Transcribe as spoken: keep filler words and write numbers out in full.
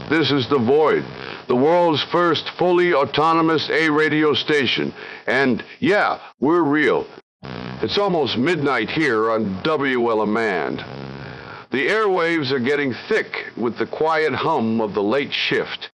This is The Void, the world's first fully autonomous A radio station. And yeah, we're real. It's almost midnight here on W L Amand. The airwaves are getting thick with the quiet hum of the late shift.